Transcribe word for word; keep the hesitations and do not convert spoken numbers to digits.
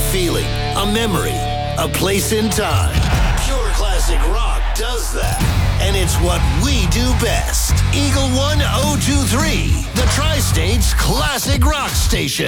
feeling, a memory, a place in time. Pure classic rock does that. And it's what we do best. Eagle one oh two three, the Tri-State's classic rock station.